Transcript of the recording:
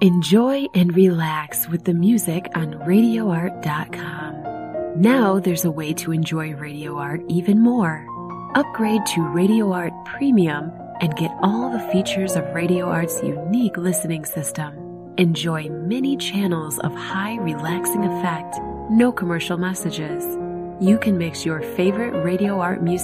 Enjoy and relax with the music on RadioArt.com. Now there's a way to enjoy Radio Art even more. Upgrade to Radio Art Premium and get all the features of Radio Art's unique listening system. Enjoy many channels of high relaxing effect, no commercial messages. You can mix your favorite Radio Art music